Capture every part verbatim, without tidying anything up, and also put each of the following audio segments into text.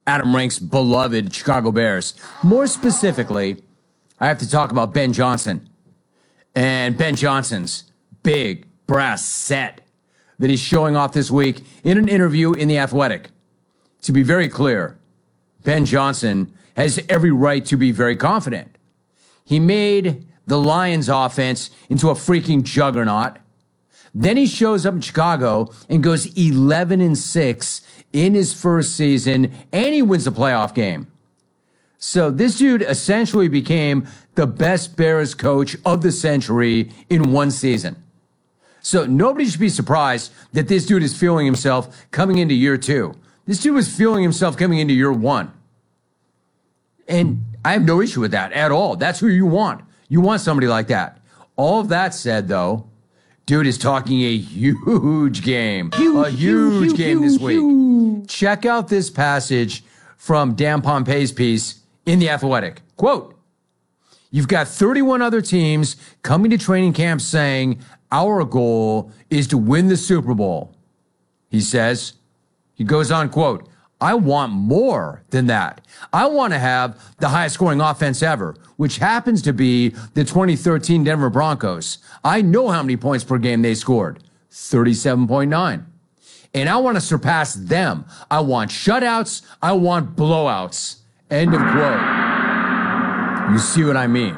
Adam Rank's beloved Chicago Bears. More specifically, I have to talk about Ben Johnson and Ben Johnson's big brass set that he's showing off this week in an interview in The Athletic. To be very clear, Ben Johnson has every right to be very confident. He made the Lions offense into a freaking juggernaut. Then he shows up in Chicago and goes eleven and six in his first season, and he wins the playoff game. So this dude essentially became the best Bears coach of the century in one season. So nobody should be surprised that this dude is feeling himself coming into year two. This dude was feeling himself coming into year one. And I have no issue with that at all. That's who you want. You want somebody like that. All of that said, though, dude is talking a huge game. Huge, a huge, huge game huge, this week. Huge. Check out this passage from Dan Pompei's piece in The Athletic. Quote, "You've got thirty-one other teams coming to training camp saying, our goal is to win the Super Bowl." He says, he goes on, quote, "I want more than that. I want to have the highest scoring offense ever, which happens to be the twenty thirteen Denver Broncos. I know how many points per game they scored, thirty-seven point nine. And I want to surpass them. I want shutouts. I want blowouts." End of quote. You see what I mean?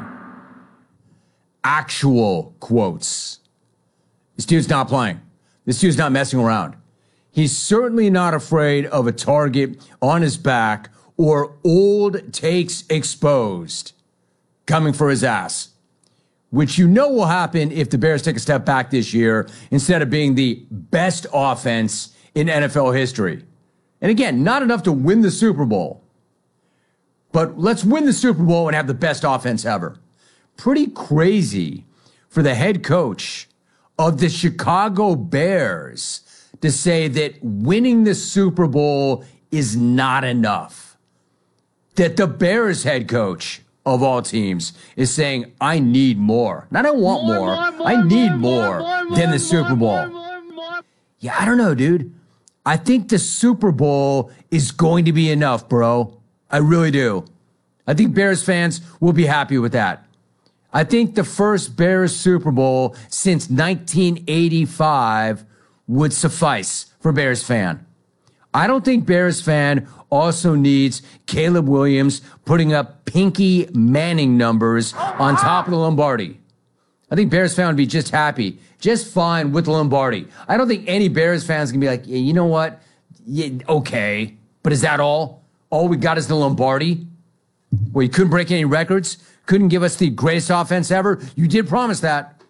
Actual quotes. This dude's not playing. This dude's not messing around. He's certainly not afraid of a target on his back or old takes exposed coming for his ass, which you know will happen if the Bears take a step back this year instead of being the best offense in N F L history. And again, not enough to win the Super Bowl, but let's win the Super Bowl and have the best offense ever. Pretty crazy for the head coach of the Chicago Bears to say that winning the Super Bowl is not enough. That the Bears head coach of all teams is saying, I need more. Not I want more. more, more, more I need more, more, more than the Super Bowl. More, more, more. Yeah, I don't know, dude. I think the Super Bowl is going to be enough, bro. I really do. I think Bears fans will be happy with that. I think the first Bears Super Bowl since nineteen eighty-five would suffice for Bears fan. I don't think Bears fan also needs Caleb Williams putting up Pinky Manning numbers on top of the Lombardi. I think Bears fan would be just happy, just fine with the Lombardi. I don't think any Bears fans can be like, yeah, you know what? Yeah, okay, but is that all? All we got is the Lombardi? Well, you couldn't break any records? Couldn't give us the greatest offense ever? You did promise that.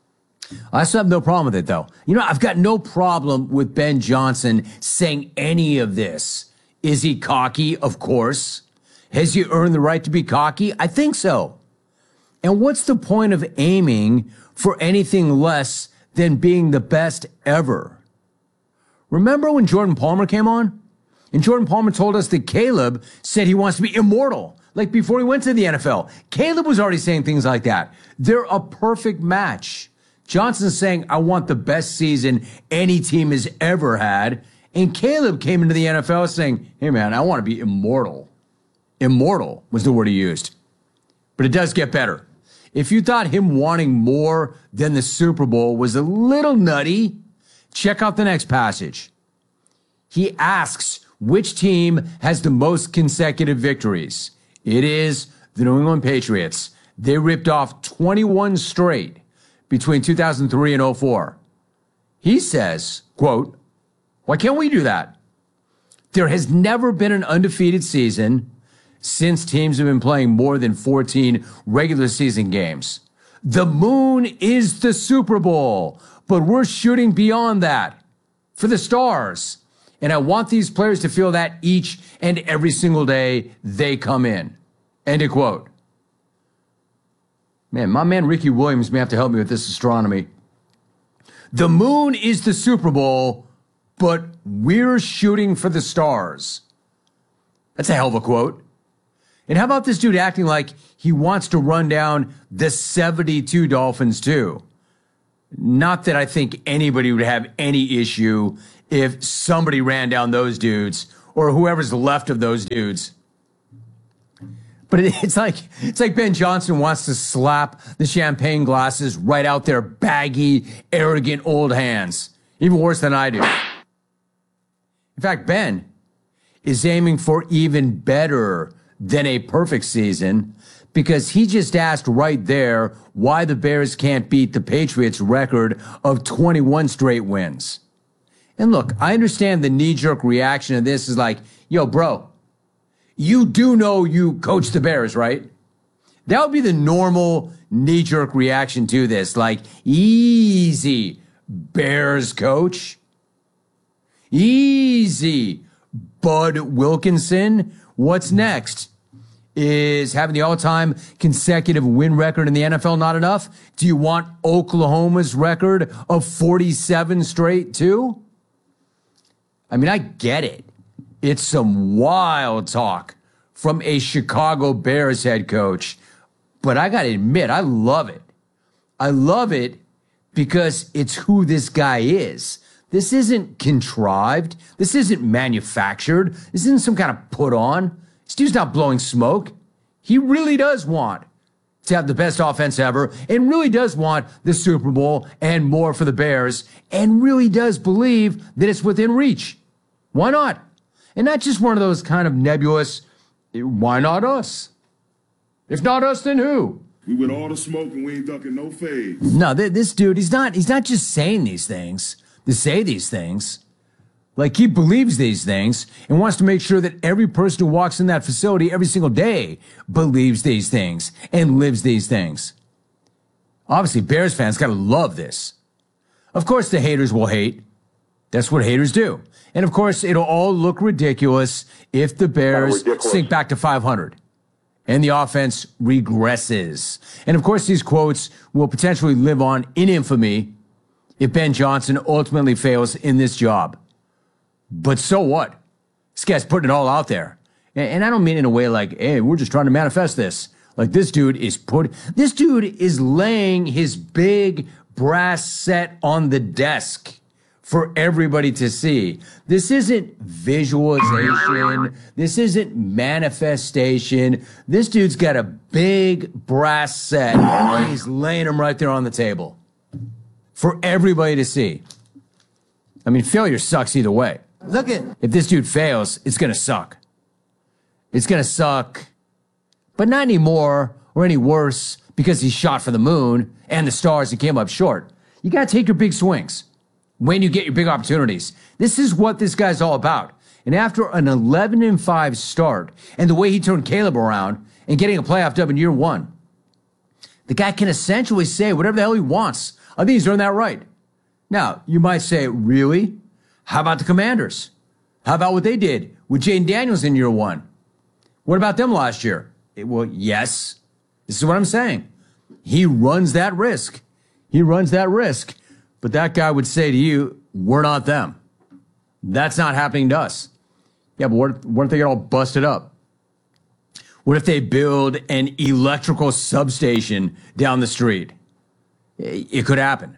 I still have no problem with it, though. You know, I've got no problem with Ben Johnson saying any of this. Is he cocky? Of course. Has he earned the right to be cocky? I think so. And what's the point of aiming for anything less than being the best ever? Remember when Jordan Palmer came on? And Jordan Palmer told us that Caleb said he wants to be immortal, like before he went to the N F L. Caleb was already saying things like that. They're a perfect match. Johnson's saying, I want the best season any team has ever had. And Caleb came into the N F L saying, hey, man, I want to be immortal. Immortal was the word he used. But it does get better. If you thought him wanting more than the Super Bowl was a little nutty, check out the next passage. He asks which team has the most consecutive victories. It is the New England Patriots. They ripped off twenty-one straight between two thousand three and oh four. He says, quote, why can't we do that? There has never been an undefeated season since teams have been playing more than fourteen regular season games. The moon is the Super Bowl, but we're shooting beyond that for the stars. And I want these players to feel that each and every single day they come in. End of quote. Man, my man Ricky Williams may have to help me with this astronomy. The moon is the Super Bowl, but we're shooting for the stars. That's a hell of a quote. And how about this dude acting like he wants to run down the seventy-two Dolphins too? Not that I think anybody would have any issue if somebody ran down those dudes or whoever's left of those dudes. But it's like it's like Ben Johnson wants to slap the champagne glasses right out their baggy, arrogant old hands. Even worse than I do. In fact, Ben is aiming for even better than a perfect season because he just asked right there why the Bears can't beat the Patriots' record of twenty-one straight wins. And look, I understand the knee-jerk reaction of this is like, yo, bro, you do know you coach the Bears, right? That would be the normal knee-jerk reaction to this. Like, easy, Bears coach. Easy, Bud Wilkinson. What's next? Is having the all-time consecutive win record in the N F L not enough? Do you want Oklahoma's record of forty-seven straight too? I mean, I get it. It's some wild talk from a Chicago Bears head coach, but I got to admit, I love it. I love it because it's who this guy is. This isn't contrived. This isn't manufactured. This isn't some kind of put on. This dude's not blowing smoke. He really does want to have the best offense ever and really does want the Super Bowl and more for the Bears and really does believe that it's within reach. Why not? And not just one of those kind of nebulous, why not us? If not us, then who? We with all the smoke and we ain't ducking no fades. No, th- this dude, he's not, he's not just saying these things to say these things. Like, he believes these things and wants to make sure that every person who walks in that facility every single day believes these things and lives these things. Obviously, Bears fans got to love this. Of course, the haters will hate. That's what haters do. And of course, it'll all look ridiculous if the Bears sink back to five hundred and the offense regresses. And of course, these quotes will potentially live on in infamy if Ben Johnson ultimately fails in this job. But so what? This guy's putting it all out there. And I don't mean in a way like, hey, we're just trying to manifest this. Like, this dude is put, this dude is laying his big brass set on the desk for everybody to see. This isn't visualization. This isn't manifestation. This dude's got a big brass set and he's laying them right there on the table for everybody to see. I mean, failure sucks either way. Look at If this dude fails, it's going to suck. It's going to suck, but not anymore or any worse because he shot for the moon and the stars and came up short. You got to take your big swings when you get your big opportunities. This is what this guy's all about. And after an eleven and five start and the way he turned Caleb around and getting a playoff dub in year one, the guy can essentially say whatever the hell he wants. I think he's earned that right. Now, you might say, really? How about the Commanders? How about what they did with Jaden Daniels in year one? What about them last year? It, well, yes. This is what I'm saying. He runs that risk. He runs that risk. But that guy would say to you, we're not them. That's not happening to us. Yeah, but what, what if they get all busted up? What if they build an electrical substation down the street? It, it could happen.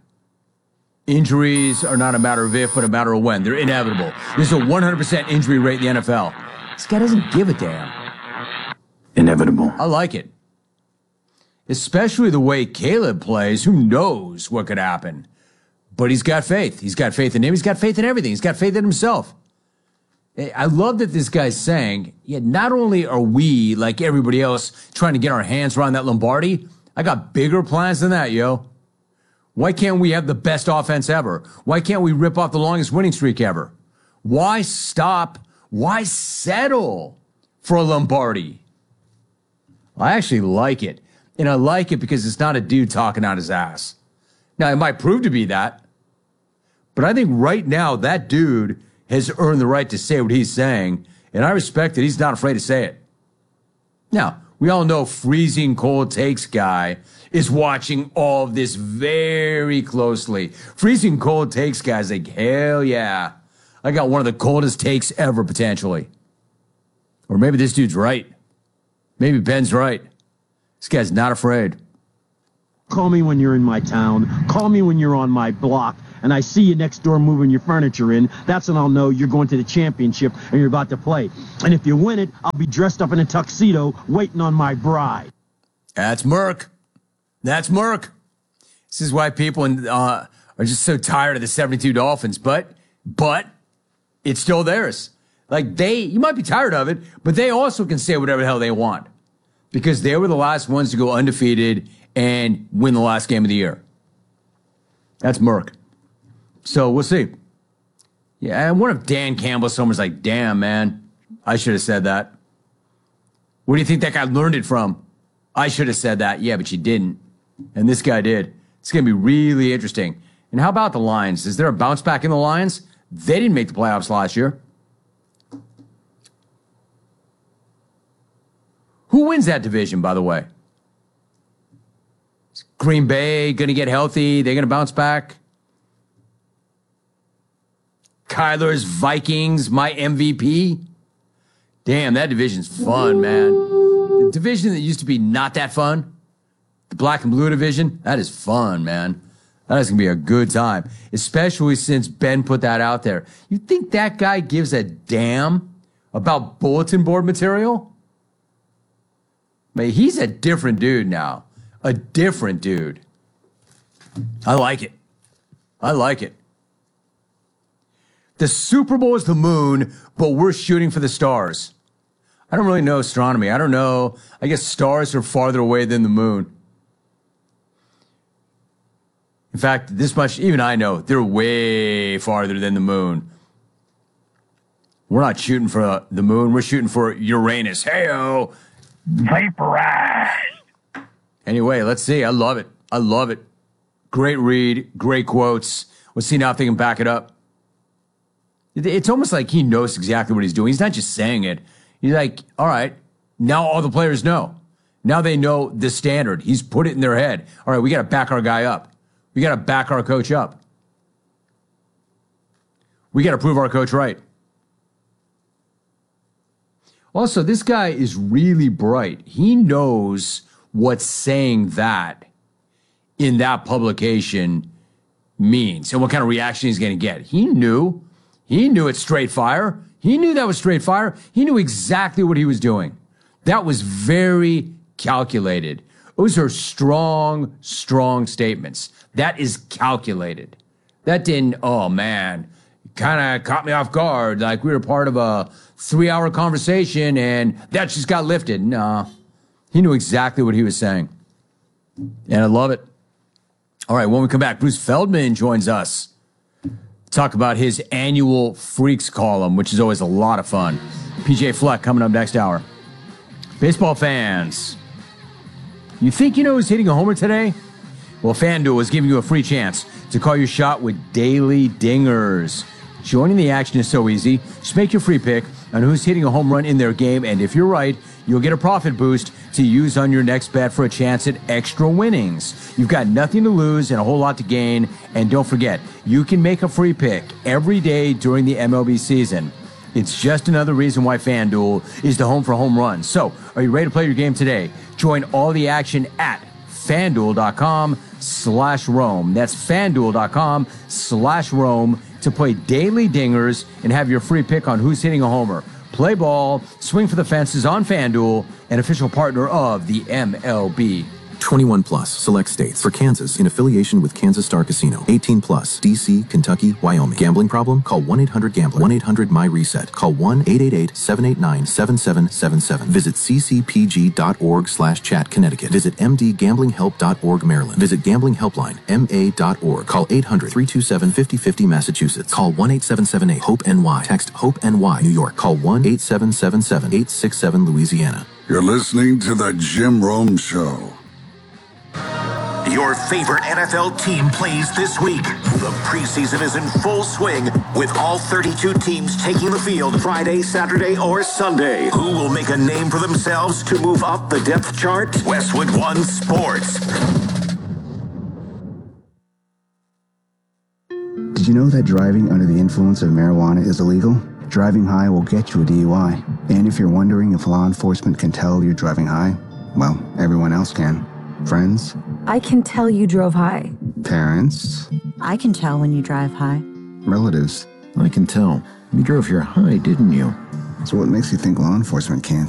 Injuries are not a matter of if, but a matter of when. They're inevitable. There's a one hundred percent injury rate in the N F L. This guy doesn't give a damn. inevitable. I like it. Especially the way Caleb plays. Who knows what could happen? But he's got faith. He's got faith in him. He's got faith in everything. He's got faith in himself. I love that this guy's saying, yeah, not only are we, like everybody else, trying to get our hands around that Lombardi, I got bigger plans than that, yo. Why can't we have the best offense ever? Why can't we rip off the longest winning streak ever? Why stop? Why settle for a Lombardi? I actually like it. And I like it because it's not a dude talking out his ass. Now, it might prove to be that. But I think right now, that dude has earned the right to say what he's saying. And I respect that he's not afraid to say it. Now, we all know Freezing Cold Takes guy is watching all of this very closely. Freezing Cold Takes guy's like, hell yeah. I got one of the coldest takes ever, potentially. Or maybe this dude's right. Maybe Ben's right. This guy's not afraid. Call me when you're in my town. Call me when you're on my block. and I see you next door moving your furniture in, that's when I'll know you're going to the championship and you're about to play. And if you win it, I'll be dressed up in a tuxedo waiting on my bride. That's Merck. That's Merck. This is why people uh, are just so tired of the seventy-two Dolphins, but but it's still theirs. Like they, you might be tired of it, but they also can say whatever the hell they want because they were the last ones to go undefeated and win the last game of the year. That's Merck. So we'll see. Yeah, I wonder if Dan Campbell somewhere's like, damn, man, I should have said that. Where do you think that guy learned it from? I should have said that. Yeah, but you didn't. And this guy did. It's going to be really interesting. And how about the Lions? Is there a bounce back in the Lions? They didn't make the playoffs last year. Who wins that division, by the way? Is Green Bay going to get healthy? They're going to bounce back? Kyler's Vikings, my M V P? Damn, that division's fun, man. The division that used to be not that fun, the black and blue division, that is fun, man. That is going to be a good time, especially since Ben put that out there. You think that guy gives a damn about bulletin board material? I mean, he's a different dude now. A different dude. I like it. I like it. The Super Bowl is the moon, but we're shooting for the stars. I don't really know astronomy. I don't know. I guess stars are farther away than the moon. In fact, this much, even I know, they're way farther than the moon. We're not shooting for the moon. We're shooting for Uranus. Hey-o. Vaporized. Anyway, let's see. I love it. I love it. Great read. Great quotes. We'll see now if they can back it up. It's almost like he knows exactly what he's doing. He's not just saying it. He's like, all right, now all the players know. Now they know the standard. He's put it in their head. All right, we got to back our guy up. We got to back our coach up. We got to prove our coach right. Also, this guy is really bright. He knows what saying that in that publication means and what kind of reaction he's going to get. He knew. He knew it's straight fire. He knew that was straight fire. He knew exactly what he was doing. That was very calculated. Those are strong, strong statements. That is calculated. That didn't, oh man, kind of caught me off guard. Like we were part of a three-hour conversation and that just got lifted. Nah, he knew exactly what he was saying. And I love it. All right, when we come back, Bruce Feldman joins us. Talk about his annual Freaks column, which is always a lot of fun. P J Fleck coming up next hour. Baseball fans, you think you know who's hitting a homer today? Well, FanDuel is giving you a free chance to call your shot with daily dingers. Joining the action is so easy. Just make your free pick on who's hitting a home run in their game, and if you're right, you'll get a profit boost to use on your next bet for a chance at extra winnings. You've got nothing to lose and a whole lot to gain, and don't forget, you can make a free pick every day during the M L B season. It's just another reason why FanDuel is the home for home runs. So, are you ready to play your game today? Join all the action at FanDuel.com slash Rome. That's FanDuel.com slash Rome to play daily dingers and have your free pick on who's hitting a homer. Play ball, swing for the fences on FanDuel, an official partner of the M L B. twenty-one plus, select states. For Kansas, in affiliation with Kansas Star Casino. eighteen plus, D C, Kentucky, Wyoming. Gambling problem? Call one eight hundred gambler. one eight hundred my reset. Call one eight eight eight, seven eight nine, seven seven seven seven. Visit ccpg.org slash chat Connecticut. Visit mdgamblinghelp.org Maryland. Visit Gambling Helpline, M A dot org. Call eight hundred, three two seven, five oh five oh Massachusetts. Call one eight seven seven eight, HOPE N Y. Text HOPE N Y, New York. Call one eight seven seven seven, eight six seven Louisiana. You're listening to The Jim Rome Show. Your favorite N F L team plays this week. The preseason is in full swing with all thirty-two teams taking the field Friday, Saturday, or Sunday. Who will make a name for themselves to move up the depth chart? Westwood One Sports. Did you know that driving under the influence of marijuana is illegal? Driving high will get you a D U I. And if you're wondering if law enforcement can tell you're driving high, well, everyone else can. Friends? I can tell you drove high. Parents? I can tell when you drive high. Relatives. I can tell. You drove here high, didn't you? So what makes you think law enforcement can't?